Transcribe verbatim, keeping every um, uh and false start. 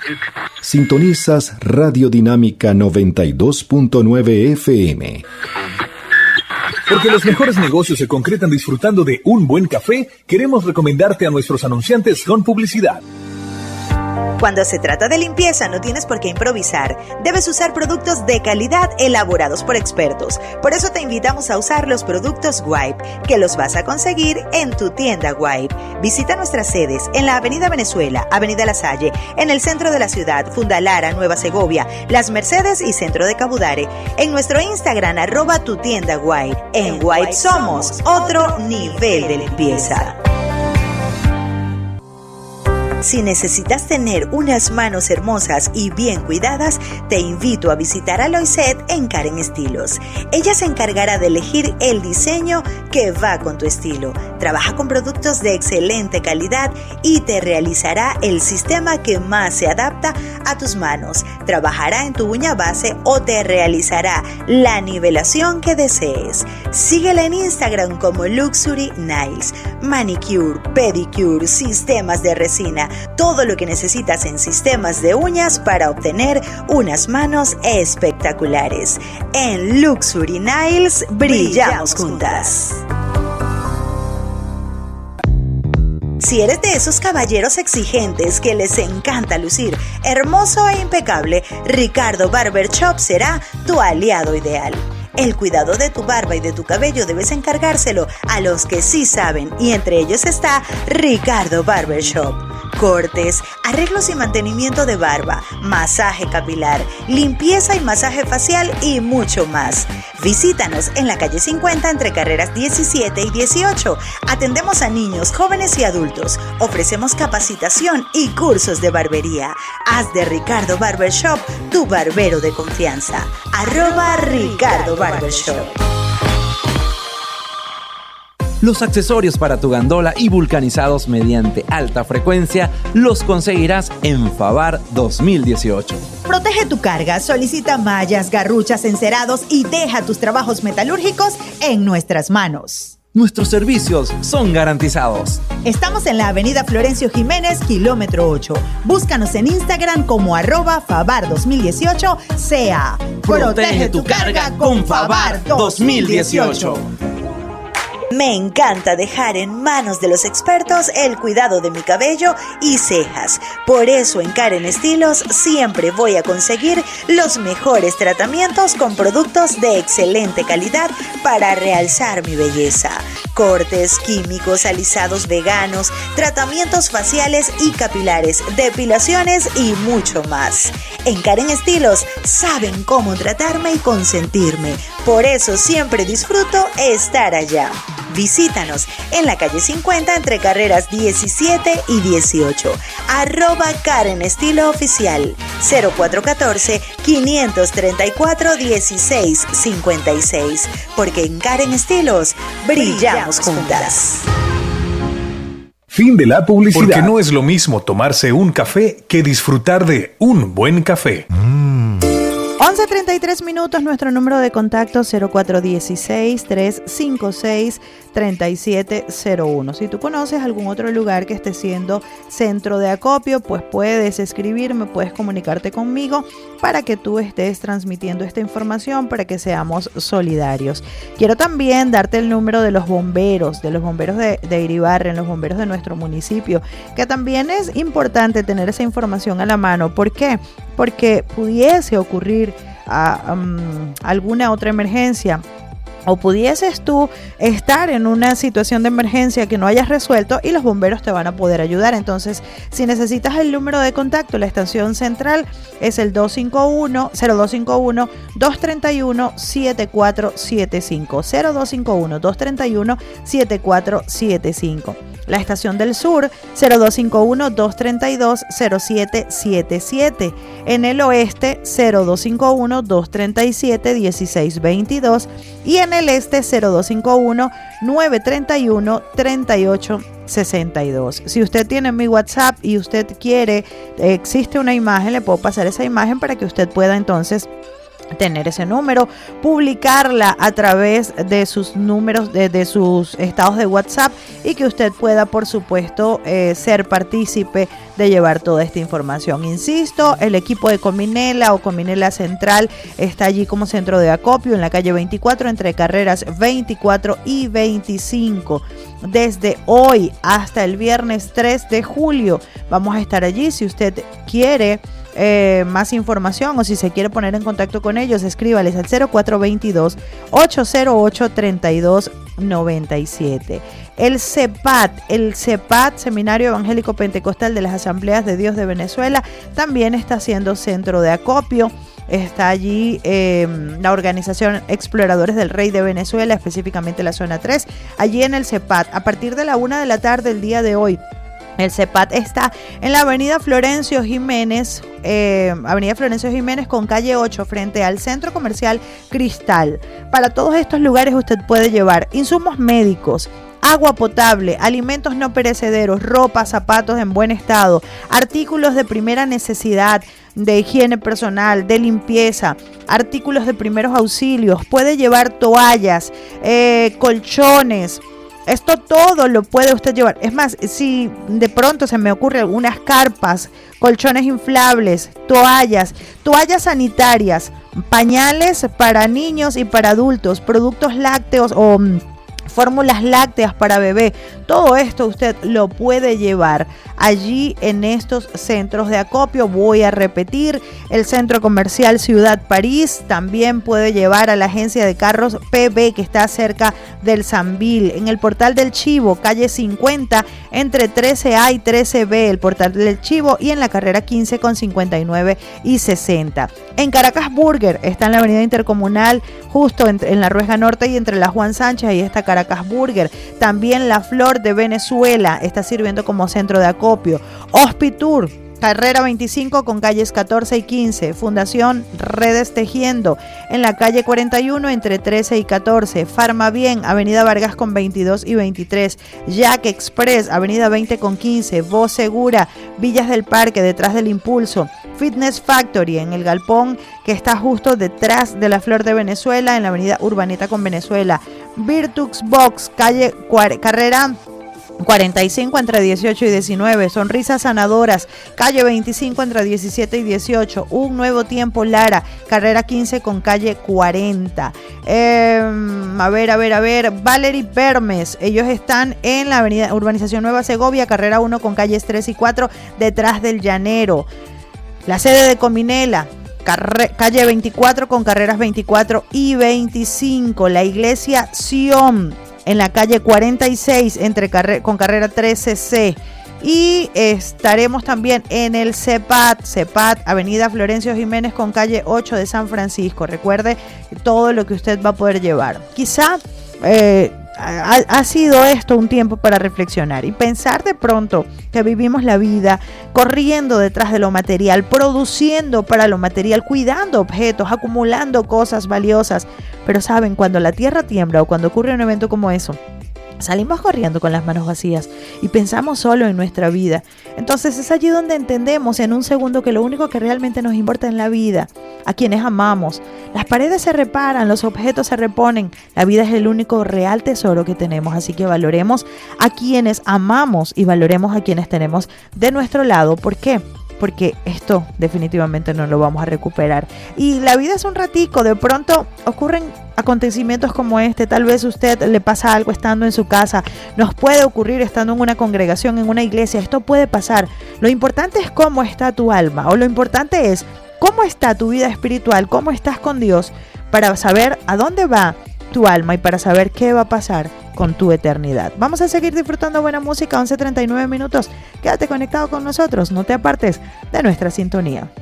Sintonizas Radiodinámica noventa y dos punto nueve F M. Porque los mejores negocios se concretan disfrutando de un buen café, queremos recomendarte a nuestros anunciantes con publicidad. Cuando se trata de limpieza no tienes por qué improvisar. Debes usar productos de calidad elaborados por expertos. Por eso te invitamos a usar los productos Wipe, que los vas a conseguir en tu tienda Wipe. Visita nuestras sedes en la Avenida Venezuela, Avenida La Salle, en el centro de la ciudad, Fundalara, Nueva Segovia, Las Mercedes y Centro de Cabudare. En nuestro Instagram, arroba tu tienda Wipe. En Wipe somos otro nivel de limpieza. Si necesitas tener unas manos hermosas y bien cuidadas, te invito a visitar a Loiset en Karen Estilos. Ella se encargará de elegir el diseño que va con tu estilo. Trabaja con productos de excelente calidad y te realizará el sistema que más se adapta a tus manos. Trabajará en tu uña base o te realizará la nivelación que desees. Síguela en Instagram como Luxury Nails. Manicure, pedicure, sistemas de resina. Todo lo que necesitas en sistemas de uñas para obtener unas manos espectaculares. En Luxury Nails brillamos juntas. Si eres de esos caballeros exigentes que les encanta lucir hermoso e impecable, Ricardo Barber Shop será tu aliado ideal. El cuidado de tu barba y de tu cabello debes encargárselo a los que sí saben, y entre ellos está Ricardo Barber Shop. Cortes, arreglos y mantenimiento de barba, masaje capilar, limpieza y masaje facial y mucho más. Visítanos en la calle cincuenta entre carreras diecisiete y dieciocho. Atendemos a niños, jóvenes y adultos. Ofrecemos capacitación y cursos de barbería. Haz de Ricardo Barber Shop tu barbero de confianza. Arroba Ricardo Barber Shop. Los accesorios para tu gandola y vulcanizados mediante alta frecuencia los conseguirás en Favar dos mil dieciocho. Protege tu carga, solicita mallas, garruchas, encerados y deja tus trabajos metalúrgicos en nuestras manos. Nuestros servicios son garantizados. Estamos en la avenida Florencio Jiménez, kilómetro ocho. Búscanos en Instagram como arroba Favar dos mil dieciocho C A. Protege tu carga con Favar dos mil dieciocho. Me encanta dejar en manos de los expertos el cuidado de mi cabello y cejas. Por eso en Karen Estilos siempre voy a conseguir los mejores tratamientos con productos de excelente calidad para realzar mi belleza. Cortes, químicos, alisados veganos, tratamientos faciales y capilares, depilaciones y mucho más. En Karen Estilos saben cómo tratarme y consentirme. Por eso siempre disfruto estar allá. Visítanos en la calle cincuenta entre carreras diecisiete y dieciocho. Arroba Karen Estilo Oficial. cero cuatro uno cuatro, cinco tres cuatro, uno seis cinco seis. Porque en Karen Estilos brillamos juntas. Fin de la publicidad. Porque no es lo mismo tomarse un café que disfrutar de un buen café. Mm. once treinta y tres minutos, nuestro número de contacto cero cuatro uno seis, tres cinco seis, tres siete cero uno. Si tú conoces algún otro lugar que esté siendo centro de acopio, pues puedes escribirme, puedes comunicarte conmigo para que tú estés transmitiendo esta información, para que seamos solidarios. Quiero también darte el número de los bomberos, de los bomberos de, de Iribarren, los bomberos de nuestro municipio, que también es importante tener esa información a la mano. ¿Por qué? Porque pudiese ocurrir uh, um, alguna otra emergencia, o pudieses tú estar en una situación de emergencia que no hayas resuelto y los bomberos te van a poder ayudar. Entonces, si necesitas el número de contacto, la estación central es el dos cinco uno, cero dos cinco uno, dos tres uno, siete cuatro siete cinco, cero dos cinco uno, dos tres uno, siete cuatro siete cinco. La estación del sur, cero dos cinco uno, dos tres dos, cero siete siete siete. En el oeste, cero dos cinco uno, dos tres siete, uno seis dos dos. Y en el este, cero dos cinco uno, nueve tres uno, tres ocho seis dos. Si usted tiene mi WhatsApp y usted quiere, existe una imagen, le puedo pasar esa imagen para que usted pueda entonces tener ese número, publicarla a través de sus números, de, de sus estados de WhatsApp, y que usted pueda, por supuesto, eh, ser partícipe de llevar toda esta información. Insisto, el equipo de Cominela o Cominela Central está allí como centro de acopio en la calle veinticuatro, entre carreras veinticuatro y veinticinco. Desde hoy hasta el viernes tres de julio vamos a estar allí. Si usted quiere Eh, más información o si se quiere poner en contacto con ellos, escríbales al cero cuatro dos dos, ocho cero ocho, tres dos nueve siete. El CEPAT, el CEPAT, Seminario Evangélico Pentecostal de las Asambleas de Dios de Venezuela, también está siendo centro de acopio. Está allí eh, la organización Exploradores del Rey de Venezuela, específicamente la zona tres, allí en el CEPAT, a partir de la una de la tarde el día de hoy. El CEPAT está en la avenida Florencio Jiménez, eh, avenida Florencio Jiménez con calle ocho, frente al Centro Comercial Cristal. Para todos estos lugares usted puede llevar insumos médicos, agua potable, alimentos no perecederos, ropa, zapatos en buen estado, artículos de primera necesidad, de higiene personal, de limpieza, artículos de primeros auxilios. Puede llevar toallas, eh, colchones. Esto todo lo puede usted llevar. Es más, si de pronto se me ocurre algunas carpas, colchones inflables, toallas, toallas sanitarias, pañales para niños y para adultos, productos lácteos o um, fórmulas lácteas para bebé, todo esto usted lo puede llevar allí en estos centros de acopio. Voy a repetir, el Centro Comercial Ciudad París también puede llevar a la agencia de carros P B, que está cerca del Sambil, en el Portal del Chivo, calle cincuenta, entre trece A y trece B, el Portal del Chivo, y en la carrera quince con cincuenta y nueve y sesenta. En Caracas Burger está en la avenida Intercomunal, justo en, en la Rueja Norte y entre la Juan Sánchez, ahí está Caracas Burger. También La Flor de Venezuela está sirviendo como centro de acopio. Hospitur, carrera veinticinco con calles catorce y quince. Fundación Redes Tejiendo en la calle cuarenta y uno entre trece y catorce. Farmabien, avenida Vargas con veintidós y veintitrés. Jack Express, avenida veinte con quince. Voz Segura, Villas del Parque, detrás del Impulso. Fitness Factory en el galpón que está justo detrás de La Flor de Venezuela, en la avenida Urbaneta con Venezuela. Virtux Box, calle cuar- carrera cuarenta y cinco entre dieciocho y diecinueve. Sonrisas Sanadoras, calle veinticinco entre diecisiete y dieciocho. Un Nuevo Tiempo Lara, carrera quince con calle cuarenta. Eh, a ver, a ver, a ver. Valerie Bermes, ellos están en la avenida Urbanización Nueva Segovia, carrera uno con calles tres y cuatro, detrás del Llanero. La sede de Cominela, Carre- calle veinticuatro con carreras veinticuatro y veinticinco. La iglesia Sion en la calle cuarenta y seis entre carre- con carrera trece C. Y estaremos también en el CEPAT, CEPAT, avenida Florencio Jiménez con calle ocho de San Francisco. Recuerde todo lo que usted va a poder llevar. Quizá eh, ha, ha sido esto un tiempo para reflexionar y pensar de pronto que vivimos la vida corriendo detrás de lo material, produciendo para lo material, cuidando objetos, acumulando cosas valiosas. Pero saben, cuando la tierra tiembla o cuando ocurre un evento como eso, salimos corriendo con las manos vacías y pensamos solo en nuestra vida. Entonces es allí donde entendemos en un segundo que lo único que realmente nos importa en la vida, a quienes amamos. Las paredes se reparan, los objetos se reponen. La vida es el único real tesoro que tenemos, así que valoremos a quienes amamos y valoremos a quienes tenemos de nuestro lado. ¿Por qué? Porque esto definitivamente no lo vamos a recuperar. Y la vida es un ratico, de pronto ocurren acontecimientos como este. Tal vez a usted le pasa algo estando en su casa, nos puede ocurrir estando en una congregación, en una iglesia. Esto puede pasar. Lo importante es cómo está tu alma, o lo importante es cómo está tu vida espiritual, cómo estás con Dios, para saber a dónde va tu alma y para saber qué va a pasar con tu eternidad. Vamos a seguir disfrutando buena música, once treinta y nueve minutos. Quédate conectado con nosotros, no te apartes de nuestra sintonía.